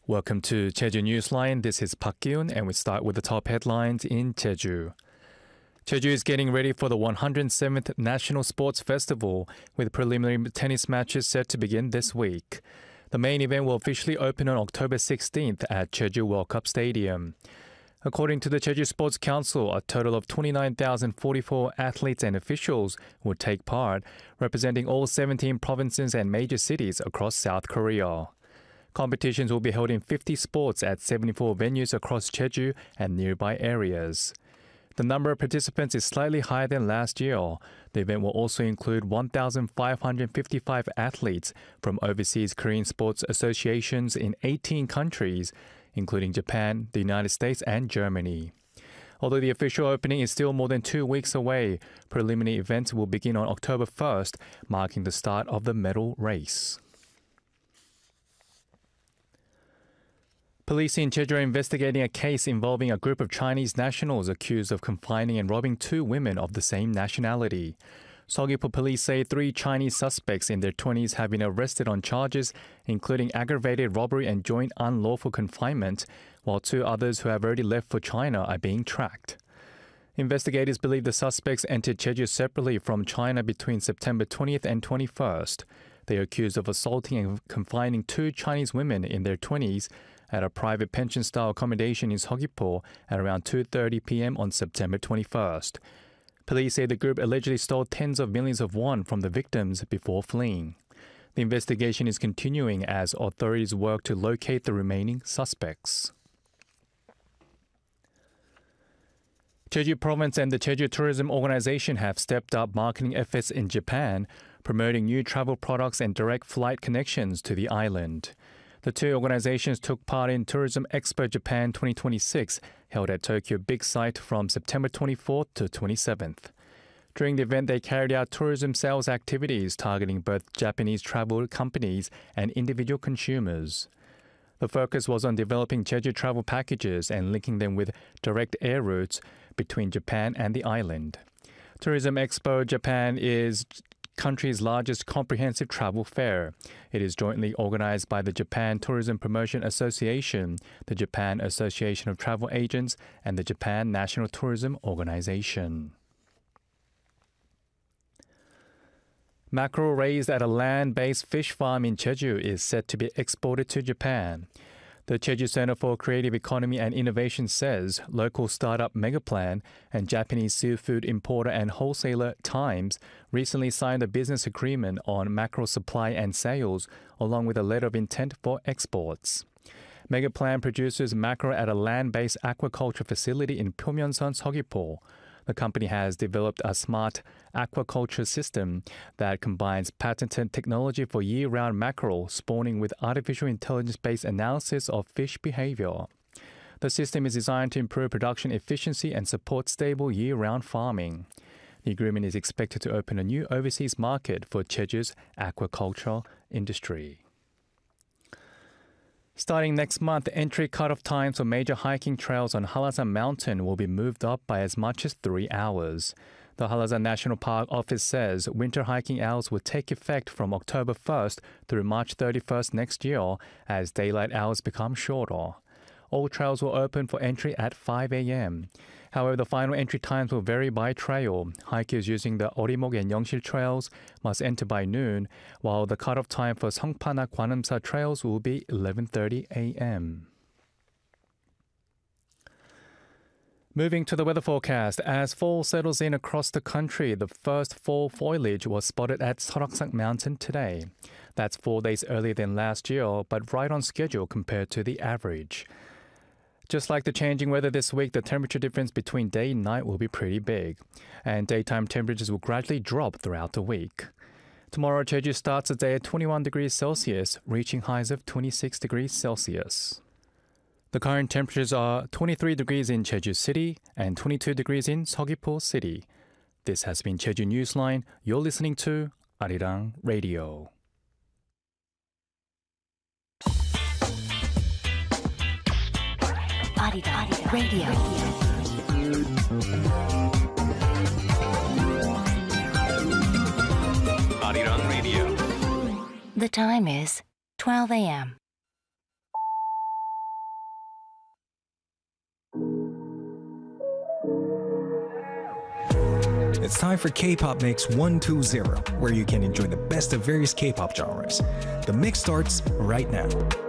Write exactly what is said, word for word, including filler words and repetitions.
Welcome to Jeju Newsline. This is Park Kyun, and we start with the top headlines in Jeju. Jeju is getting ready for the one hundred seventh National Sports Festival, with preliminary tennis matches set to begin this week. The main event will officially open on October sixteenth at Jeju World Cup Stadium. According to the Jeju Sports Council, a total of twenty-nine thousand forty-four athletes and officials will take part, representing all seventeen provinces and major cities across South Korea. Competitions will be held in fifty sports at seventy-four venues across Jeju and nearby areas. The number of participants is slightly higher than last year. The event will also include one thousand five hundred fifty-five athletes from overseas Korean sports associations in eighteen countries, including Japan, the United States, and Germany. Although the official opening is still more than two weeks away, preliminary events will begin on October first, marking the start of the medal race. Police in Jeju are investigating a case involving a group of Chinese nationals accused of confining and robbing two women of the same nationality. Seogwipo police say three Chinese suspects in their twenties have been arrested on charges including aggravated robbery and joint unlawful confinement, while two others who have already left for China are being tracked. Investigators believe the suspects entered Jeju separately from China between September twentieth and twenty-first. They are accused of assaulting and confining two Chinese women in their twenties at a private pension-style accommodation in Seogwipo at around two thirty p.m. on September twenty-first. Police say the group allegedly stole tens of millions of won from the victims before fleeing. The investigation is continuing as authorities work to locate the remaining suspects. Jeju Province and the Jeju Tourism Organization have stepped up marketing efforts in Japan, promoting new travel products and direct flight connections to the island. The two organizations took part in Tourism Expo Japan twenty twenty-six, held at Tokyo Big Sight from September twenty-fourth to twenty-seventh. During the event, they carried out tourism sales activities targeting both Japanese travel companies and individual consumers. The focus was on developing Jeju travel packages and linking them with direct air routes between Japan and the island. Tourism Expo Japan is country's largest comprehensive travel fair. It is jointly organized by the Japan Tourism Promotion Association, the Japan Association of Travel Agents, and the Japan National Tourism Organization. Mackerel raised at a land-based fish farm in Jeju is set to be exported to Japan. The Jeju Center for Creative Economy and Innovation says local startup Megaplan and Japanese seafood importer and wholesaler Times recently signed a business agreement on mackerel supply and sales, along with a letter of intent for exports. Megaplan produces mackerel at a land-based aquaculture facility in Pyeongsan, Seogwipo. The company has developed a smart aquaculture system that combines patented technology for year-round mackerel spawning with artificial intelligence-based analysis of fish behavior. The system is designed to improve production efficiency and support stable year-round farming. The agreement is expected to open a new overseas market for Jeju's aquaculture industry. Starting next month, entry cutoff times for major hiking trails on Halasan Mountain will be moved up by as much as three hours. The Halasan National Park office says winter hiking hours will take effect from October first through March thirty-first next year as daylight hours become shorter. All trails will open for entry at five a.m. However, the final entry times will vary by trail. Hikers using the Orimok and Yeongsil trails must enter by noon, while the cutoff time for Songpana Gwanumsa trails will be eleven thirty a.m. Moving to the weather forecast, as fall settles in across the country, the first fall foliage was spotted at Seoraksak Mountain today. That's four days earlier than last year, but right on schedule compared to the average. Just like the changing weather this week, the temperature difference between day and night will be pretty big, and daytime temperatures will gradually drop throughout the week. Tomorrow, Jeju starts the day at twenty-one degrees Celsius, reaching highs of twenty-six degrees Celsius. The current temperatures are twenty-three degrees in Jeju City and twenty-two degrees in Seogwipo City. This has been Jeju Newsline. You're listening to Arirang Radio. Arirang Radio. Arirang Radio. The time is twelve a.m. It's time for K-Pop Mix one two zero, where you can enjoy the best of various K-pop genres. The mix starts right now.